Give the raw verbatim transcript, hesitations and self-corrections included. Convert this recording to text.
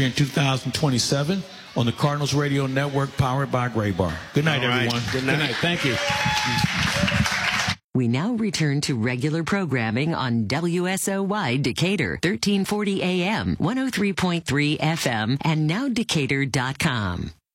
here in two thousand twenty-seven on the Cardinals Radio Network, powered by Gray Bar. Good night, All right. everyone. Good night. Good night. Thank you. We now return to regular programming on W S O Y Decatur, thirteen forty A M, one oh three point three F M, and now Decatur dot com.